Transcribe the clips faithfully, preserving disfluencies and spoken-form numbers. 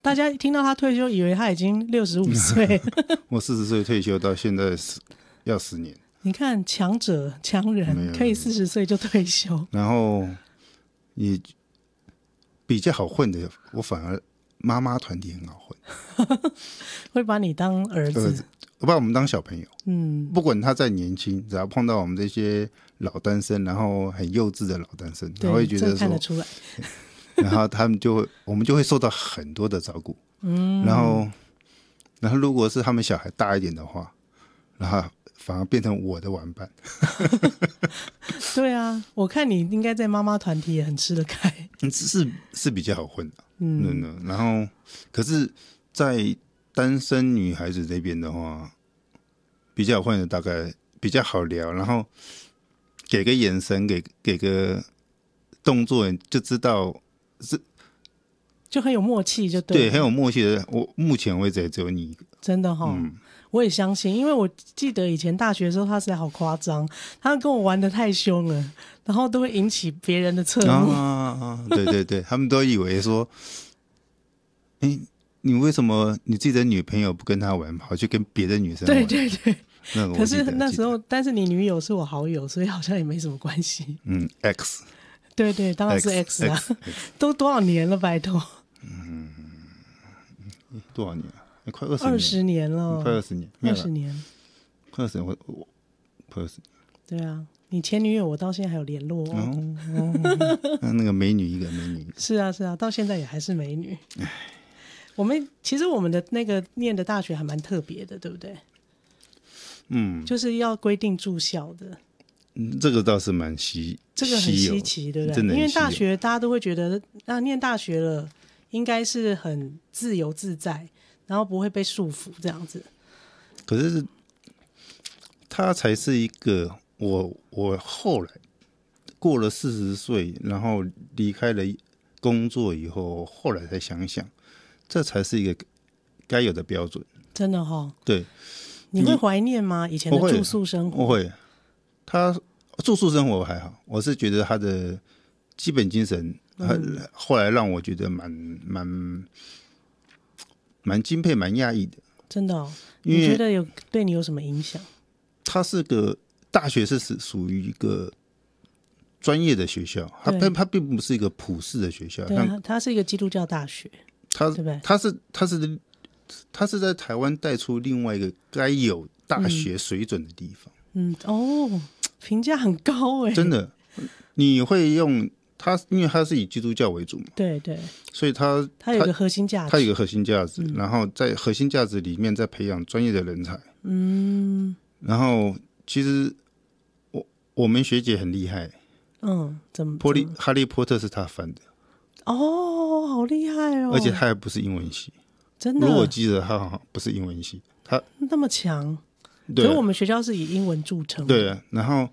大家听到他退休，以为他已经六十五岁。 我四十岁退休到现在要十年。 你看，强者强人可以四十岁就退休， 然后也比较好混的，我反而妈妈团体很好混， 会把你当儿子，儿子我把我们当小朋友。 嗯， 不管他再年轻，只要碰到我们这些老单身，然后很幼稚的老单身，他会觉得说看得出来。 然后他们就会，我们就会受到很多的照顾。嗯，然后，然后如果是他们小孩大一点的话，然后反而变成我的玩伴。 对啊，我看你应该在妈妈团体也很吃得开。 是是比较好混的。 嗯， 嗯，然后可是，在单身女孩子这边的话，比较好混的大概比较好聊，然后给个眼神，给给个动作，就知道是就很有默契就对了， 对，很有默契的。我目前为止也只有你一个， 真的齁、嗯，我也相信，因为我记得以前大学的时候，他实在好夸张，他跟我玩得太凶了，然后都会引起别人的侧目。 啊，对对对，他们都以为说，哎、欸，你为什么你自己的女朋友不跟他玩，跑去跟别的女生玩？ 对对对。 那个、 可是那时候，但是你女友是我好友，所以好像也没什么关系。 嗯 ，X。 对对，当然是 X 啊， X, X, 都多少年了，拜托。 嗯，多少年了？欸、快二十年， 二十年了， 快二十年， 二十年， 快二十年，我我快二十年。 对啊，你前女友我到现在还有联络哦。 哦哦那个美女一个，美女一个。 是啊是啊，到现在也还是美女。我们其实我们的那个念的大学还蛮特别的，对不对？ 嗯， 就是要规定住校的。 嗯，这个倒是蛮稀， 这个很稀奇，对不对？因为大学大家都会觉得，啊，念大学了应该是很自由自在，然后不会被束缚这样子。 可是他才是一个我我后来过了四十岁，然后离开了工作以后，后来才想想，这才是一个该有的标准。 真的哈、哦， 对。 你会怀念吗？以前的住宿生活？ 我会。他住宿生活我还好，我是觉得他的基本精神，嗯、后来让我觉得蛮蛮蛮敬佩、蛮讶异的。 真的、哦？你觉得有对你有什么影响？ 他是个大学，是属于一个专业的学校，他他并不是一个普世的学校。 对，他是一个基督教大学， 他对不对？ 他是他是他是在台湾带出另外一个该有大学水准的地方。 嗯, 嗯哦，评价很高哎， 真的。你会用他，因为他是以基督教为主嘛， 对对， 所以他他有一个核心价值， 他有一个核心价值、嗯，然后在核心价值里面再培养专业的人才。 嗯， 然后其实我我们学姐很厉害， 嗯，怎么？ 波利哈利波特是他翻的， 哦，好厉害哦！ 而且他还不是英文系， 真的。 如果我记得他好像不是英文系，他那么强。 对， 可是我们学校是以英文著称。 对啊，然后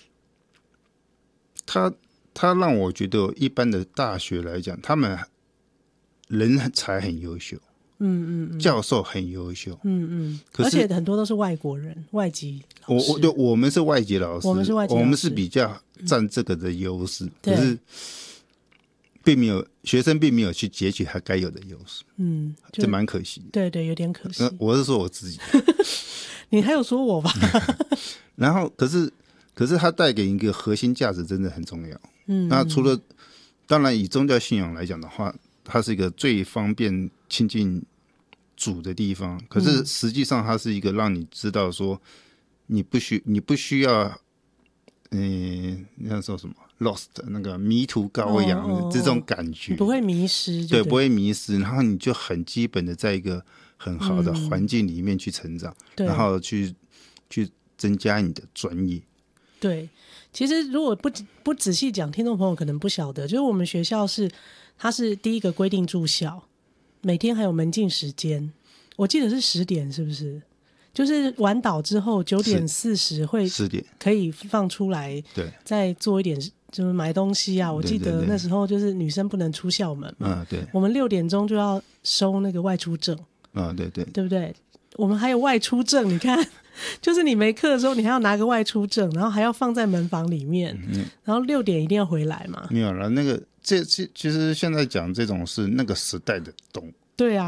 他他让我觉得，一般的大学来讲，他们人才很优秀， 嗯嗯嗯， 教授很优秀， 嗯嗯，可是而且很多都是外国人，外籍老师。 我我对我们是外籍老师， 我们是外籍老师， 我们是比较占这个的优势、嗯，可是并没有学生并没有去截取他该有的优势，嗯，这蛮可惜的。 对对，有点可惜。 我是说我自己。 你还有说我吧？ 然后，可是，可是它带给一个核心价值真的很重要。嗯，那除了当然以宗教信仰来讲的话，它是一个最方便亲近主的地方。可是实际上，它是一个让你知道说，你不需你不需要，嗯，那说什么 lost 那个迷途羔羊的、哦、这种感觉， 你不会迷失就对， 对， 不会迷失。然后你就很基本的在一个很好的环境里面去成长，嗯、然后去去增加你的专业。 对，其实如果不不仔细讲，听众朋友可能不晓得，就是我们学校是它是第一个规定住校，每天还有门禁时间，我记得是十点，是不是？就是晚岛之后九点四十会十点可以放出来， 对， 再做一点就是买东西啊。我记得那时候就是女生不能出校门嘛， 嗯，对， 我们六点钟就要收那个外出证， 啊，对对， 对不对？我们还有外出证，你看，就是你没课的时候，你还要拿个外出证，然后还要放在门房里面，嗯、然后六点一定要回来嘛。 没有了，那个这这其实现在讲这种是那个时代的懂， 对啊。